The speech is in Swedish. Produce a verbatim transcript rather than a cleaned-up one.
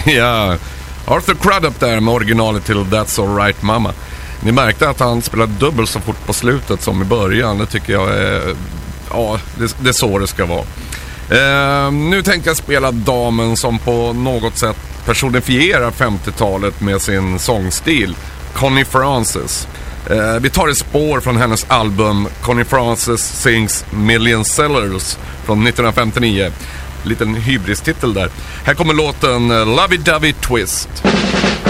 Ja, Arthur Crudup där med originalet till That's Alright Mama. Ni märkte att han spelade dubbelt så fort på slutet som i början. Det tycker jag är... Ja, det, det är så det ska vara. Eh, nu tänker jag spela damen som på något sätt personifierar femtiotalet med sin sångstil. Connie Francis. Eh, vi tar ett spår från hennes album Connie Francis Sings Million Sellers från nittonhundrafemtionio. Liten hybristitel där. Här kommer låten Lovey Dovey Twist.